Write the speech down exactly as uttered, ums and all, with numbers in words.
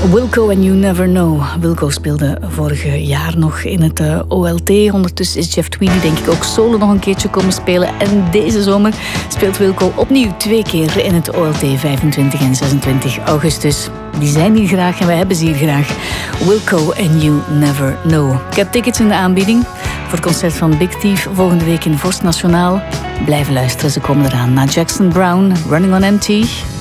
Wilco and You Never Know. Wilco speelde vorig jaar nog in het uh, O L T. Ondertussen is Jeff Tweedy denk ik ook solo nog een keertje komen spelen. En deze zomer speelt Wilco opnieuw twee keer in het O L T, vijfentwintig en zesentwintig augustus. Die zijn hier graag en wij hebben ze hier graag. Wilco and You Never Know. Ik heb tickets in de aanbieding voor het concert van Big Thief volgende week in Vorst Nationaal. Blijven luisteren, ze komen eraan. Na Jackson Brown, Running on Empty.